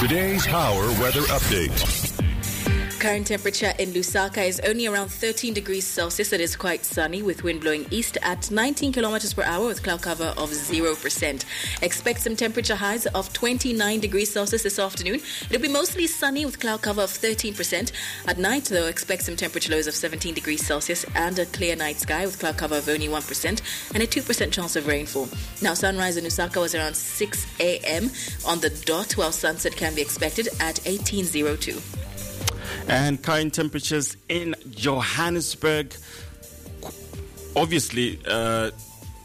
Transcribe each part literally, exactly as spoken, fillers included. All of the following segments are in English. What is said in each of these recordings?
Today's Power Weather Update. Current temperature in Lusaka is only around thirteen degrees Celsius. It is quite sunny with wind blowing east at nineteen kilometers per hour with cloud cover of zero percent. Expect some temperature highs of twenty-nine degrees Celsius this afternoon. It'll be mostly sunny with cloud cover of thirteen percent. At night, though, expect some temperature lows of seventeen degrees Celsius and a clear night sky with cloud cover of only one percent and a two percent chance of rainfall. Now, sunrise in Lusaka was around six a.m. on the dot, while sunset can be expected at eighteen oh two. And current temperatures in Johannesburg, obviously, uh,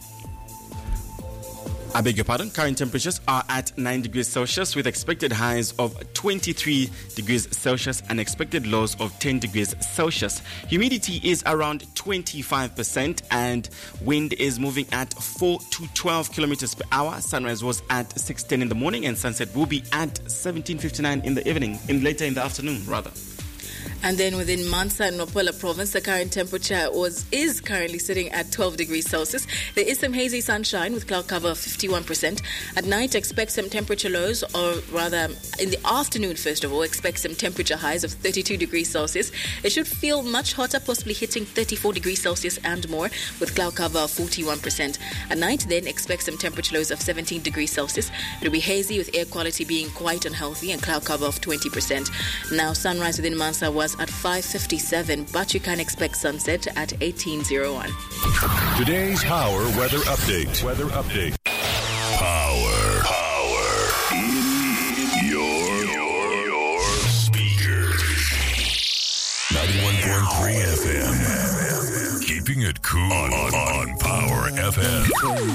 I beg your pardon, current temperatures are at nine degrees Celsius with expected highs of twenty-three degrees Celsius and expected lows of ten degrees Celsius. Humidity is around twenty-five percent and wind is moving at four to twelve kilometers per hour. Sunrise was at six ten in the morning and sunset will be at seventeen fifty-nine in the evening, in later in the afternoon rather. And then within Mansa and Nopola province, the current temperature was is currently sitting at twelve degrees Celsius. There is some hazy sunshine with cloud cover of fifty-one percent. At night, expect some temperature lows, or rather in the afternoon, first of all, expect some temperature highs of thirty-two degrees Celsius. It should feel much hotter, possibly hitting thirty-four degrees Celsius and more with cloud cover of forty-one percent. At night, then, expect some temperature lows of seventeen degrees Celsius. It will be hazy with air quality being quite unhealthy and cloud cover of twenty percent. Now, sunrise within Mansa was at five fifty-seven, but you can expect sunset at eighteen oh one. Today's Power Weather Update. Weather Update. Power. Power. In your, your, your speakers. ninety-one point three F M. Keeping it cool on, on Power F M.